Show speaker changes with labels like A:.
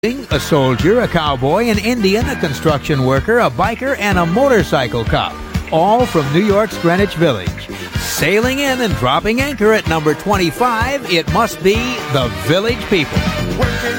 A: A soldier, a cowboy, an Indian, a construction worker, a biker, and a motorcycle cop, all from New York's Greenwich Village. Sailing in and dropping anchor at number 25, it must be the Village People.
B: Working